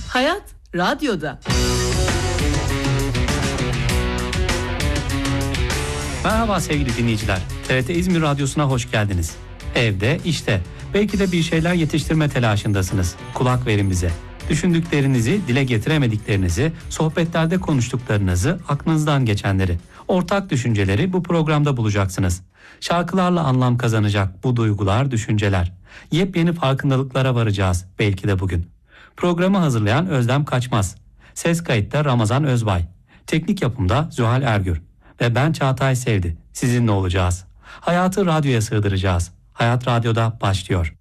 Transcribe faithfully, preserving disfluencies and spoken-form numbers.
Hayat radyoda. Merhaba sevgili dinleyiciler. T R T İzmir Radyosu'na hoş geldiniz. Evde, işte, belki de bir şeyler yetiştirme telaşındasınız. Kulak verin bize. Düşündüklerinizi, dile getiremediklerinizi, sohbetlerde konuştuklarınızı, aklınızdan geçenleri, ortak düşünceleri bu programda bulacaksınız. Şarkılarla anlam kazanacak bu duygular, düşünceler. Yepyeni farkındalıklara varacağız belki de bugün. Programı hazırlayan Özlem Kaçmaz. Ses kayıtta Ramazan Özbay. Teknik yapımda Zuhal Ergür. Ve ben Çağatay Sevdi. Sizinle olacağız. Hayatı radyoya sığdıracağız. Hayat Radyo'da başlıyor.